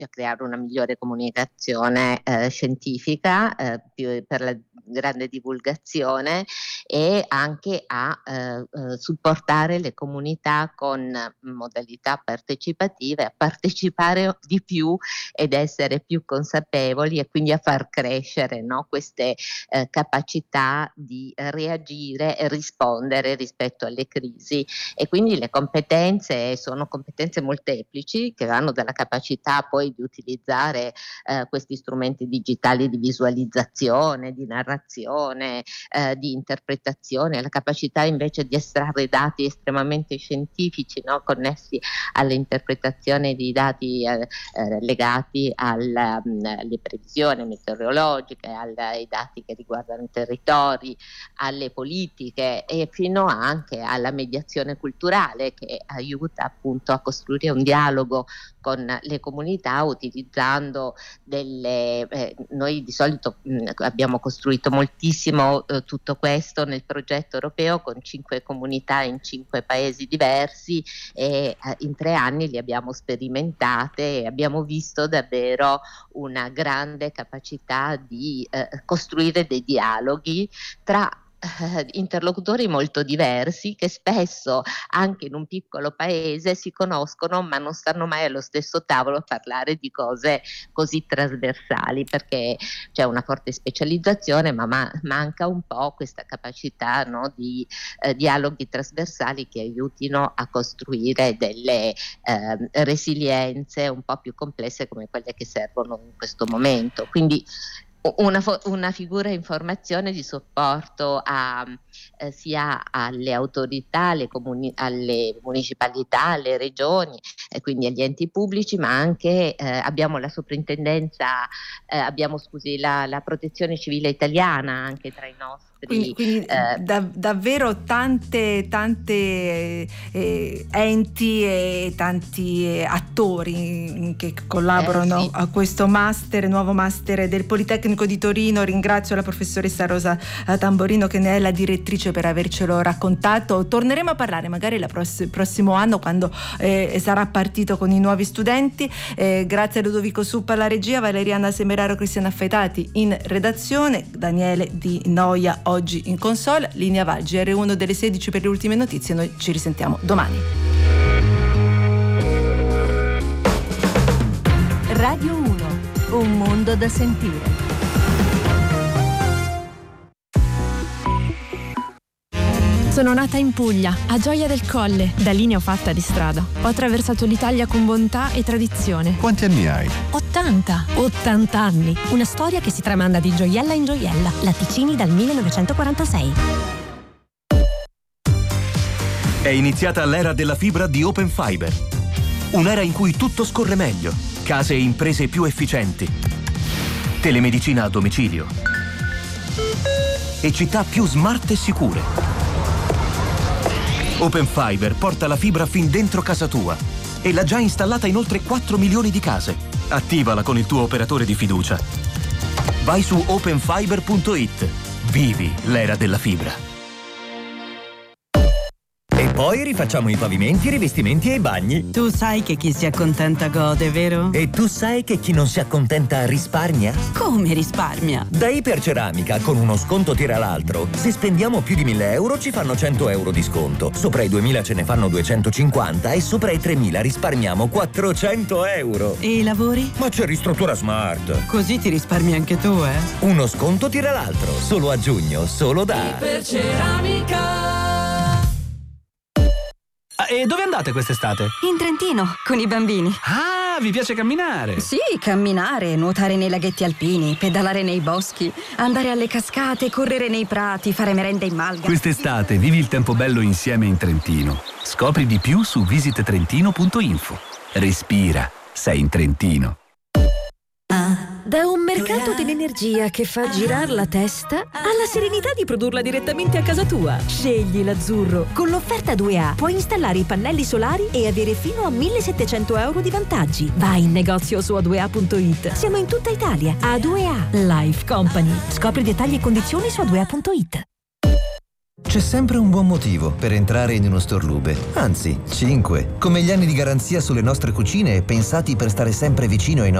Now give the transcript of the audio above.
a creare una migliore comunicazione scientifica, per la grande divulgazione, e anche a supportare le comunità con modalità partecipative, a partecipare di più ed essere più consapevoli, e quindi a far crescere, no, queste capacità di reagire e rispondere rispetto alle crisi. E quindi le competenze sono competenze molteplici, che vanno dalla capacità poi di utilizzare questi strumenti digitali di visualizzazione, di narrazione, di interpretazione, la capacità invece di estrarre dati estremamente scientifici, no, connessi all'interpretazione di dati legati alle previsioni meteorologiche, ai dati che riguardano i territori, alle politiche, e fino anche alla mediazione culturale, che aiuta appunto a costruire un dialogo con le comunità utilizzando noi di solito abbiamo costruito moltissimo tutto questo nel progetto europeo con 5 comunità in 5 paesi diversi, e in 3 anni li abbiamo sperimentate e abbiamo visto davvero una grande capacità di costruire dei dialoghi tra interlocutori molto diversi, che spesso anche in un piccolo paese si conoscono ma non stanno mai allo stesso tavolo a parlare di cose così trasversali, perché c'è una forte specializzazione, ma manca un po' questa capacità, no, di dialoghi trasversali che aiutino a costruire delle resilienze un po' più complesse come quelle che servono in questo momento. Quindi una figura informazione di supporto sia alle autorità, alle municipalità, alle regioni, e quindi agli enti pubblici, ma anche abbiamo la soprintendenza, la protezione civile italiana anche tra i nostri. Quindi davvero tante enti e tanti attori che collaborano a questo nuovo master del Politecnico di Torino. Ringrazio la professoressa Rosa Tamborino, che ne è la direttrice, per avercelo raccontato. Torneremo a parlare magari il prossimo anno, quando sarà partito con i nuovi studenti. Grazie a Ludovico Suppa alla regia, Valeriana Semeraro, Cristiana Affetati in redazione, Daniele Di Noia oggi in console. Linea Val, GR1 delle 16 per le ultime notizie. Noi ci risentiamo domani. Radio 1, un mondo da sentire. Sono nata in Puglia, a Gioia del Colle. Da lì ne ho fatta di strada. Ho attraversato l'Italia con bontà e tradizione. Quanti anni hai? 80 anni. Una storia che si tramanda di gioiella in gioiella. Latticini dal 1946. È iniziata l'era della fibra di Open Fiber. Un'era in cui tutto scorre meglio. Case e imprese più efficienti. Telemedicina a domicilio. E città più smart e sicure. Open Fiber porta la fibra fin dentro casa tua e l'ha già installata in oltre 4 milioni di case. Attivala con il tuo operatore di fiducia. Vai su openfiber.it. Vivi l'era della fibra. E poi rifacciamo i pavimenti, i rivestimenti e i bagni. Tu sai che chi si accontenta gode, vero? E tu sai che chi non si accontenta risparmia? Come risparmia? Da Iperceramica, con uno sconto tira l'altro. Se spendiamo più di 1.000 euro ci fanno 100 euro di sconto. Sopra i 2.000 ce ne fanno 250 e sopra i 3.000 risparmiamo 400 euro. E i lavori? Ma c'è Ristruttura Smart. Così ti risparmi anche tu, eh? Uno sconto tira l'altro. Solo a giugno, solo da Iperceramica. E dove andate quest'estate? In Trentino, con i bambini. Ah, vi piace camminare? Sì, camminare, nuotare nei laghetti alpini, pedalare nei boschi, andare alle cascate, correre nei prati, fare merenda in malga. Quest'estate vivi il tempo bello insieme in Trentino. Scopri di più su visittrentino.info. Respira, sei in Trentino. Da un mercato dell'energia che fa girare la testa alla serenità di produrla direttamente a casa tua. Scegli l'azzurro. Con l'offerta 2A puoi installare i pannelli solari e avere fino a 1.700 euro di vantaggi. Vai in negozio su a2a.it. Siamo in tutta Italia. A2A Life Company. Scopri dettagli e condizioni su a2a.it. C'è sempre un buon motivo per entrare in uno store Lube, anzi 5, come gli anni di garanzia sulle nostre cucine pensati per stare sempre vicino ai nostri